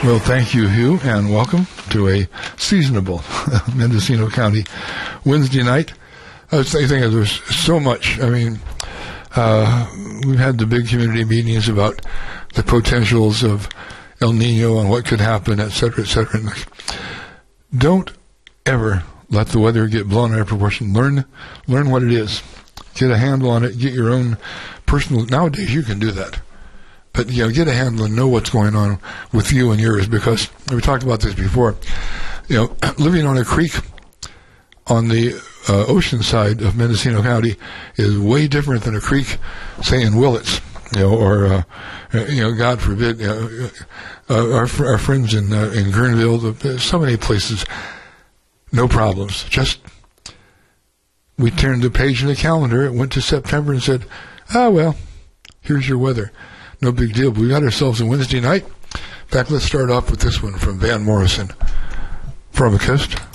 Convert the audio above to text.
Well, thank you, Hugh, and welcome to a seasonable Mendocino County Wednesday night. I was thinking there's so much. I mean, we've had the big community meetings about the potentials of El Nino and what could happen, et cetera, et cetera. Don't ever let the weather get blown out of proportion. Learn what it is. Get a handle on it. Get your own personal. Nowadays, you can do that. But, get a handle and know what's going on with you and yours, because we talked about this before. Living on a creek on the ocean side of Mendocino County is way different than a creek, say, in Willits, or God forbid, our friends in Guerneville, so many places, no problems. Just, we turned the page in the calendar, it went to September and said, here's your weather. No big deal. But we got ourselves a Wednesday night. In fact, let's start off with this one from Van Morrison. From the Coast.